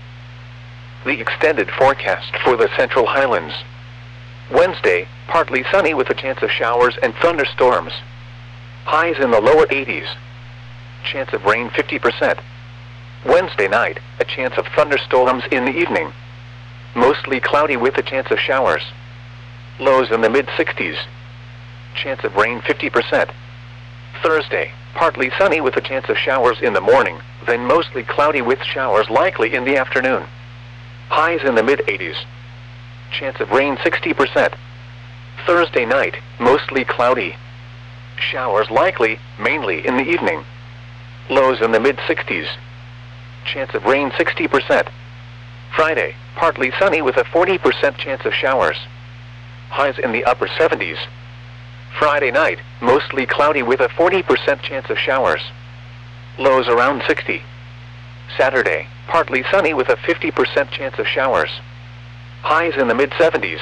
S1: The extended forecast for the Central Highlands. Wednesday, partly sunny with a chance of showers and thunderstorms. Highs in the lower 80s. Chance of rain 50%. Wednesday night, a chance of thunderstorms in the evening. Mostly cloudy with a chance of showers. Lows in the mid-60s. Chance of rain 50%. Thursday, partly sunny with a chance of showers in the morning, then mostly cloudy with showers likely in the afternoon. Highs in the mid-80s. Chance of rain 60%. Thursday night, mostly cloudy. Showers likely, mainly in the evening. Lows in the mid-60s. Chance of rain 60%. Friday, partly sunny with a 40% chance of showers. highs in the upper 70s. Friday night, mostly cloudy with a 40% chance of showers. Lows around 60. Saturday, partly sunny with a 50% chance of showers. Highs in the mid-70s.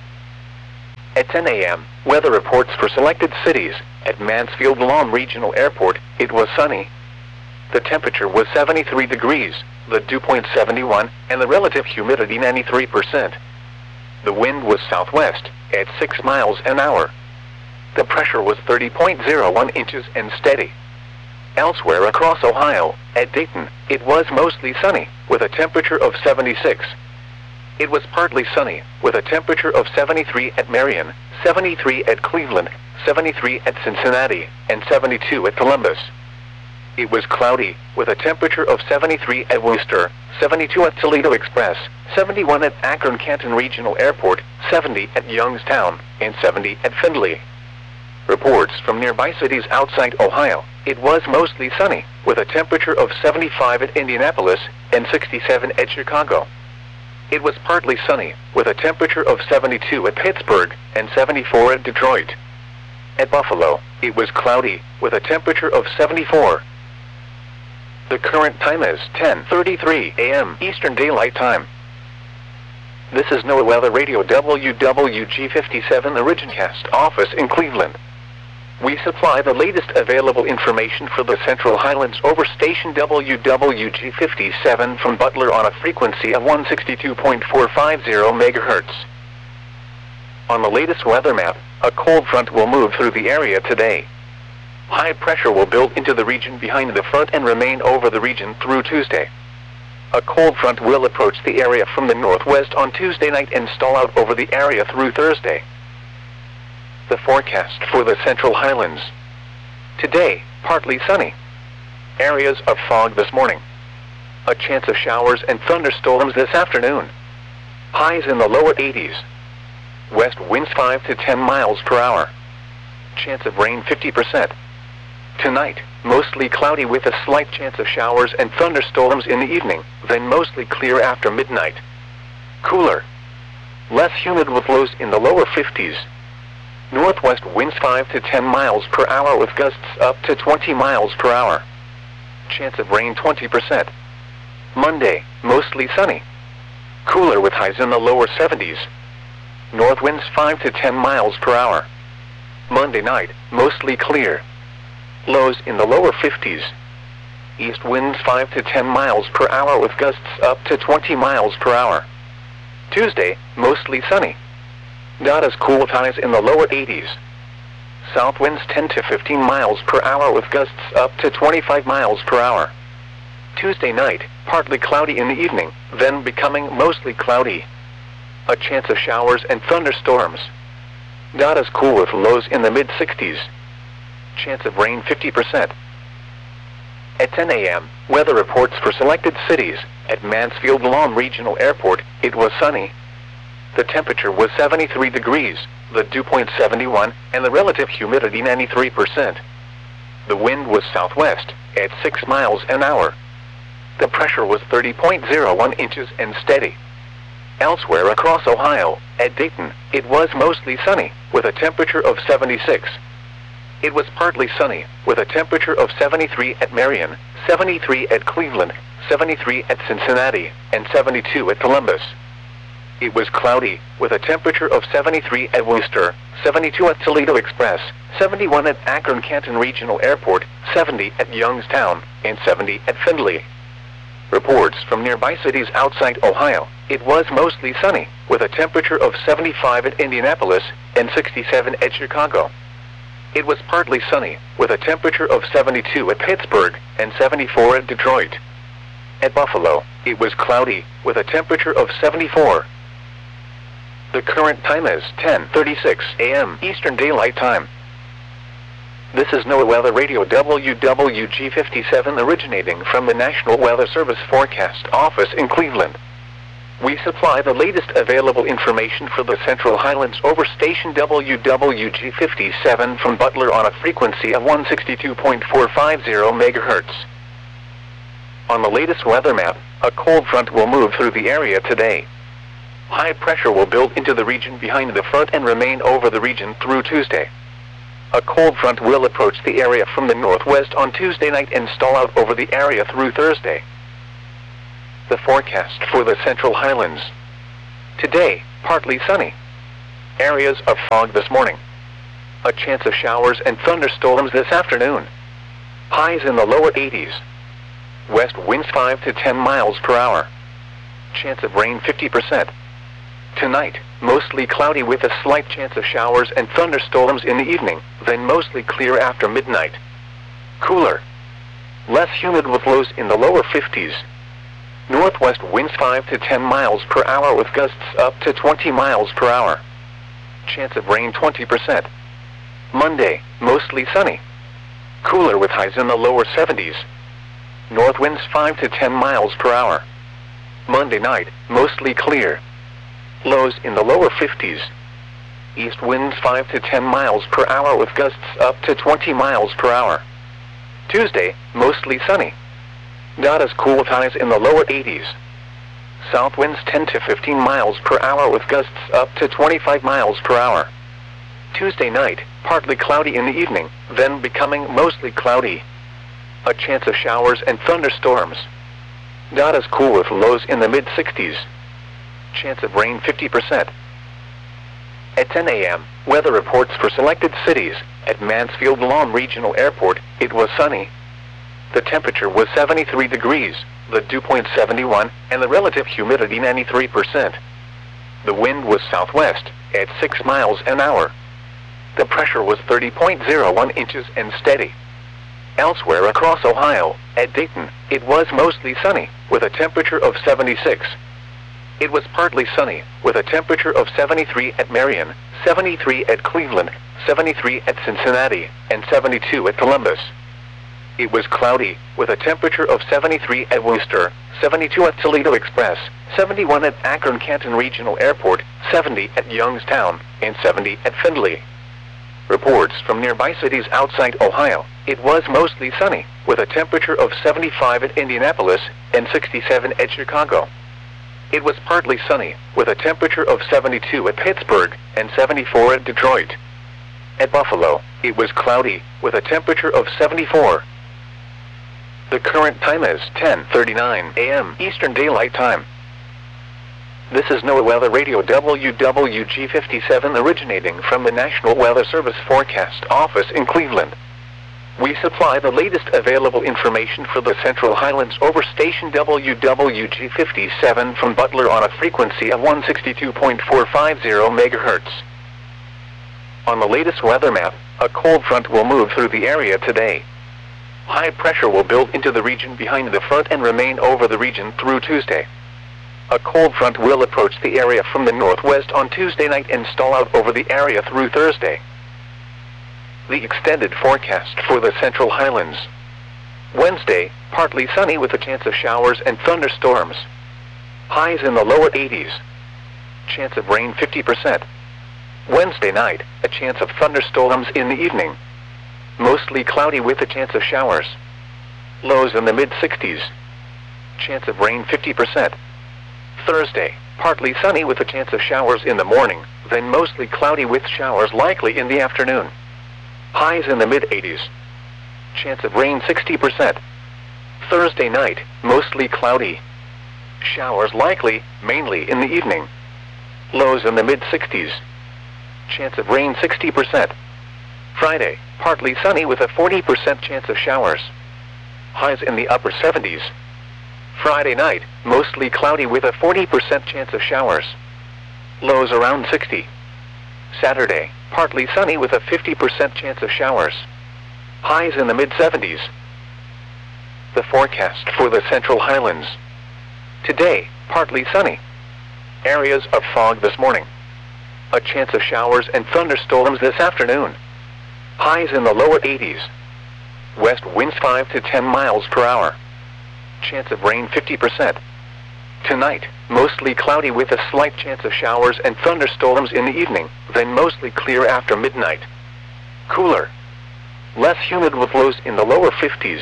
S1: At 10 a.m., weather reports for selected cities. At Mansfield Lawn Regional Airport, it was sunny. The temperature was 73 degrees, the dew point 71, and the relative humidity 93%. The wind was southwest, at 6 miles an hour. The pressure was 30.01 inches and steady. Elsewhere across Ohio, at Dayton, it was mostly sunny, with a temperature of 76. It was partly sunny, with a temperature of 73 at Marion, 73 at Cleveland, 73 at Cincinnati, and 72 at Columbus. It was cloudy, with a temperature of 73 at Worcester, 72 at Toledo Express, 71 at Akron-Canton Regional Airport, 70 at Youngstown, and 70 at Findlay. Reports from nearby cities outside Ohio, it was mostly sunny, with a temperature of 75 at Indianapolis, and 67 at Chicago. It was partly sunny, with a temperature of 72 at Pittsburgh, and 74 at Detroit. At Buffalo, it was cloudy, with a temperature of 74. The current time is 10:33 a.m. Eastern Daylight Time. This is NOAA Weather Radio WWG57 Origincast office in Cleveland. We supply the latest available information for the Central Highlands over station WWG57 from Butler on a frequency of 162.450 MHz. On the latest weather map, a cold front will move through the area today. High pressure will build into the region behind the front and remain over the region through Tuesday. A cold front will approach the area from the northwest on Tuesday night and stall out over the area through Thursday. The forecast for the Central Highlands. Today, partly sunny. Areas of fog this morning. A chance of showers and thunderstorms this afternoon. Highs in the lower 80s. West winds 5 to 10 miles per hour. Chance of rain 50%. Tonight, mostly cloudy with a slight chance of showers and thunderstorms in the evening, then mostly clear after midnight. Cooler. Less humid with lows in the lower 50s. Northwest winds 5 to 10 miles per hour with gusts up to 20 miles per hour. Chance of rain 20%. Monday, mostly sunny. Cooler with highs in the lower 70s. North winds 5 to 10 miles per hour. Monday night, mostly clear. Lows in the lower 50s. East winds 5 to 10 miles per hour with gusts up to 20 miles per hour. Tuesday, mostly sunny. Not as cool with highs in the lower 80s. South winds 10 to 15 miles per hour with gusts up to 25 miles per hour. Tuesday night, partly cloudy in the evening, then becoming mostly cloudy. A chance of showers and thunderstorms. Not as cool with lows in the mid-60s. Chance of rain 50%. At 10 a.m., weather reports for selected cities. At Mansfield Lawn Regional Airport, it was sunny. The temperature was 73 degrees, the dew point 71, and the relative humidity 93%. The wind was southwest, at 6 miles an hour. The pressure was 30.01 inches and steady. Elsewhere across Ohio, at Dayton, it was mostly sunny, with a temperature of 76. It was partly sunny, with a temperature of 73 at Marion, 73 at Cleveland, 73 at Cincinnati, and 72 at Columbus. It was cloudy, with a temperature of 73 at Worcester, 72 at Toledo Express, 71 at Akron-Canton Regional Airport, 70 at Youngstown, and 70 at Findlay. Reports from nearby cities outside Ohio, it was mostly sunny, with a temperature of 75 at Indianapolis, and 67 at Chicago. It was partly sunny, with a temperature of 72 at Pittsburgh, and 74 at Detroit. At Buffalo, it was cloudy, with a temperature of 74. The current time is 10:36 a.m. Eastern Daylight Time. This is NOAA Weather Radio WWG57 originating from the National Weather Service Forecast Office in Cleveland. We supply the latest available information for the Central Highlands over station WWG57 from Butler on a frequency of 162.450 MHz. On the latest weather map, a cold front will move through the area today. High pressure will build into the region behind the front and remain over the region through Tuesday. A cold front will approach the area from the northwest on Tuesday night and stall out over the area through Thursday. The forecast for the Central Highlands. Today, partly sunny. Areas of fog this morning. A chance of showers and thunderstorms this afternoon. Highs in the lower 80s. West winds 5 to 10 miles per hour. Chance of rain 50%. Tonight, mostly cloudy with a slight chance of showers and thunderstorms in the evening, then mostly clear after midnight. Cooler. Less humid with lows in the lower 50s. Northwest winds 5 to 10 miles per hour with gusts up to 20 miles per hour. Chance of rain 20%. Monday, mostly sunny. Cooler with highs in the lower 70s. North winds 5 to 10 miles per hour. Monday night, mostly clear. Lows in the lower 50s. East winds 5 to 10 miles per hour with gusts up to 20 miles per hour. Tuesday, mostly sunny. Not as cool with highs in the lower 80s. South winds 10 to 15 miles per hour with gusts up to 25 miles per hour. Tuesday night, partly cloudy in the evening, then becoming mostly cloudy. A chance of showers and thunderstorms. Not as cool with lows in the mid-60s. Chance of rain 50%. At 10 a.m., weather reports for selected cities. At Mansfield Lawn Regional Airport, it was sunny. The temperature was 73 degrees, the dew point 71, and the relative humidity 93%. The wind was southwest, at 6 miles an hour. The pressure was 30.01 inches and steady. Elsewhere across Ohio, at Dayton, it was mostly sunny, with a temperature of 76. It was partly sunny, with a temperature of 73 at Marion, 73 at Cleveland, 73 at Cincinnati, and 72 at Columbus. It was cloudy, with a temperature of 73 at Worcester, 72 at Toledo Express, 71 at Akron-Canton Regional Airport, 70 at Youngstown, and 70 at Findlay. Reports from nearby cities outside Ohio, it was mostly sunny, with a temperature of 75 at Indianapolis, and 67 at Chicago. It was partly sunny, with a temperature of 72 at Pittsburgh, and 74 at Detroit. At Buffalo, it was cloudy, with a temperature of 74. The current time is 10:39 a.m. Eastern Daylight Time. This is NOAA Weather Radio WWG57 originating from the National Weather Service Forecast Office in Cleveland. We supply the latest available information for the Central Highlands over station WWG57 from Butler on a frequency of 162.450 MHz. On the latest weather map, a cold front will move through the area today. High pressure will build into the region behind the front and remain over the region through Tuesday. A cold front will approach the area from the northwest on Tuesday night and stall out over the area through Thursday. The extended forecast for the Central Highlands. Wednesday, partly sunny with a chance of showers and thunderstorms. Highs in the lower 80s. Chance of rain 50%. Wednesday night, a chance of thunderstorms in the evening. Mostly cloudy with a chance of showers. Lows in the mid-60s. Chance of rain 50%. Thursday, partly sunny with a chance of showers in the morning, then mostly cloudy with showers likely in the afternoon. Highs in the mid-80s. Chance of rain 60%. Thursday night, mostly cloudy. Showers likely, mainly in the evening. Lows in the mid-60s. Chance of rain 60%. Friday, partly sunny with a 40% chance of showers. Highs in the upper 70s. Friday night, mostly cloudy with a 40% chance of showers. Lows around 60. Saturday, partly sunny with a 50% chance of showers. Highs in the mid-70s. The forecast for the Central Highlands. Today, partly sunny. Areas of fog this morning. A chance of showers and thunderstorms this afternoon. Highs in the lower 80s. West winds 5 to 10 miles per hour. Chance of rain 50%. Tonight, mostly cloudy with a slight chance of showers and thunderstorms in the evening, then mostly clear after midnight. Cooler. Less humid with lows in the lower 50s.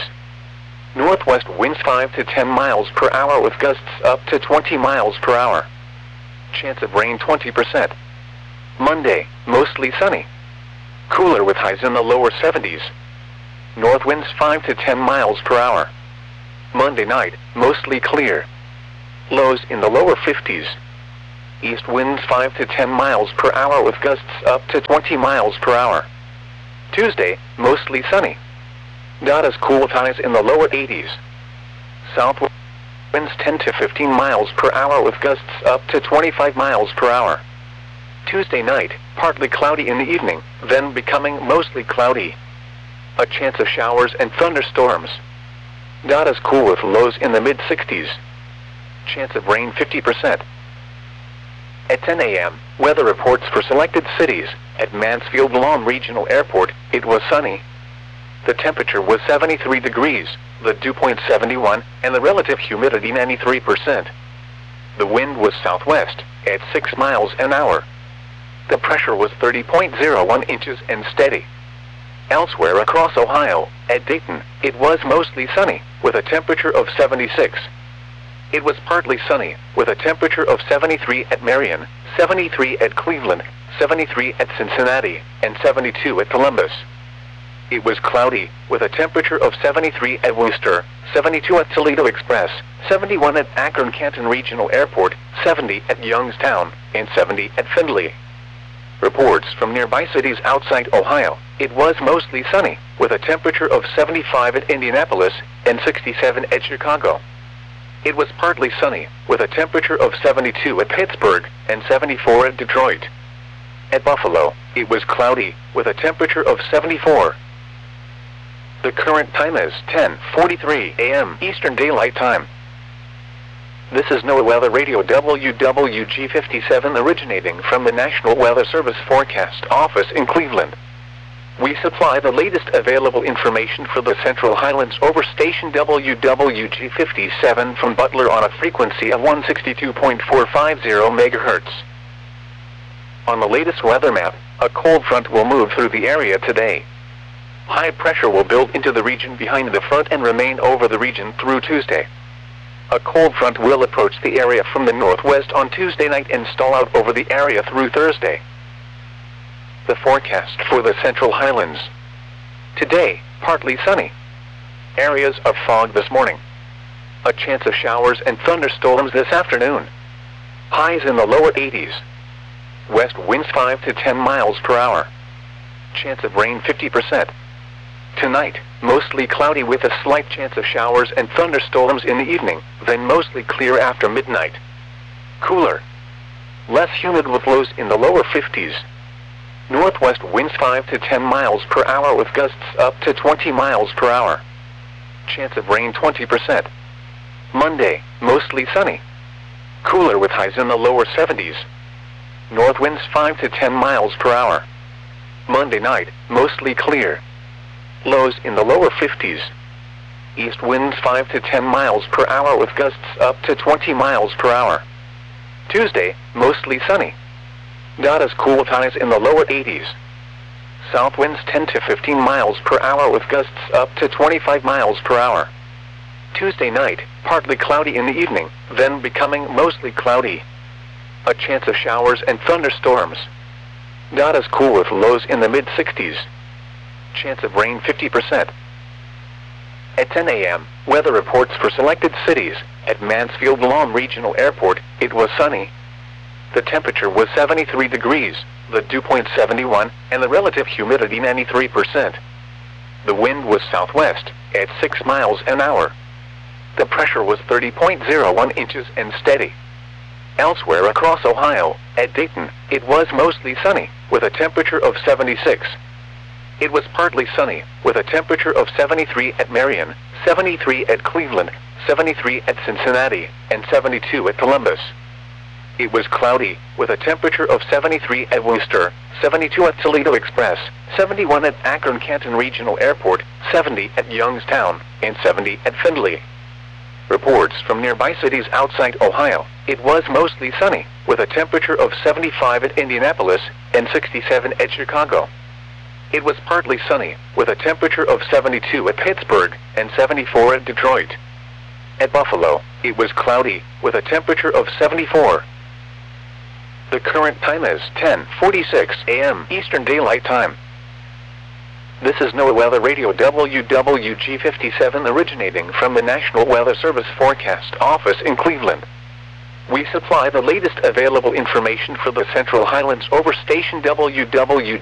S1: Northwest winds 5 to 10 miles per hour with gusts up to 20 miles per hour. Chance of rain 20%. Monday, mostly sunny. Cooler with highs in the lower 70s. North winds 5 to 10 miles per hour. Monday night, mostly clear. Lows in the lower 50s. East winds 5 to 10 miles per hour with gusts up to 20 miles per hour. Tuesday, mostly sunny. Not as cool with highs in the lower 80s. South winds 10 to 15 miles per hour with gusts up to 25 miles per hour. Tuesday night, partly cloudy in the evening, then becoming mostly cloudy. A chance of showers and thunderstorms. Not as cool with lows in the mid-60s. Chance of rain 50%. At 10 a.m., weather reports for selected cities. At Mansfield-Lom Regional Airport, it was sunny. The temperature was 73 degrees, the dew point 71, and the relative humidity 93%. The wind was southwest, at 6 miles an hour. The pressure was 30.01 inches and steady. Elsewhere across Ohio, at Dayton, it was mostly sunny, with a temperature of 76. It was partly sunny, with a temperature of 73 at Marion, 73 at Cleveland, 73 at Cincinnati, and 72 at Columbus. It was cloudy, with a temperature of 73 at Worcester, 72 at Toledo Express, 71 at Akron-Canton Regional Airport, 70 at Youngstown, and 70 at Findlay. Reports from nearby cities outside Ohio, it was mostly sunny, with a temperature of 75 at Indianapolis, and 67 at Chicago. It was partly sunny, with a temperature of 72 at Pittsburgh, and 74 at Detroit. At Buffalo, it was cloudy, with a temperature of 74. The current time is 10:43 a.m. Eastern Daylight Time. This is NOAA Weather Radio WWG57 originating from the National Weather Service Forecast Office in Cleveland. We supply the latest available information for the Central Highlands over station WWG57 from Butler on a frequency of 162.450 MHz. On the latest weather map, a cold front will move through the area today. High pressure will build into the region behind the front and remain over the region through Tuesday. A cold front will approach the area from the northwest on Tuesday night and stall out over the area through Thursday. The forecast for the Central Highlands. Today, partly sunny. Areas of fog this morning. A chance of showers and thunderstorms this afternoon. Highs in the lower 80s. West winds 5 to 10 miles per hour. Chance of rain 50%. Tonight, mostly cloudy with a slight chance of showers and thunderstorms in the evening, then mostly clear after midnight. Cooler. Less humid with lows in the lower 50s. Northwest winds 5 to 10 miles per hour with gusts up to 20 miles per hour. Chance of rain 20%. Monday, mostly sunny. Cooler with highs in the lower 70s. North winds 5 to 10 miles per hour. Monday night, mostly clear. Lows in the lower 50s. East winds 5 to 10 miles per hour with gusts up to 20 miles per hour. Tuesday, mostly sunny. Not as cool with highs in the lower 80s. South winds 10 to 15 miles per hour with gusts up to 25 miles per hour. Tuesday night, partly cloudy in the evening, then becoming mostly cloudy. A chance of showers and thunderstorms. Not as cool with lows in the mid-60s. Chance of rain 50%. At 10 a.m., weather reports for selected cities. At Mansfield-Lom Regional Airport, it was sunny. The temperature was 73 degrees, the dew point 71, and the relative humidity 93%. The wind was southwest, at 6 miles an hour. The pressure was 30.01 inches and steady. Elsewhere across Ohio, at Dayton, it was mostly sunny, with a temperature of 76. It was partly sunny, with a temperature of 73 at Marion, 73 at Cleveland, 73 at Cincinnati, and 72 at Columbus. It was cloudy, with a temperature of 73 at Worcester, 72 at Toledo Express, 71 at Akron-Canton Regional Airport, 70 at Youngstown, and 70 at Findlay. Reports from nearby cities outside Ohio, it was mostly sunny, with a temperature of 75 at Indianapolis, and 67 at Chicago. It was partly sunny, with a temperature of 72 at Pittsburgh, and 74 at Detroit. At Buffalo, it was cloudy, with a temperature of 74. The current time is 10:46 a.m. Eastern Daylight Time. This is NOAA Weather Radio WWG57 originating from the National Weather Service Forecast Office in Cleveland. We supply the latest available information for the Central Highlands over station WWG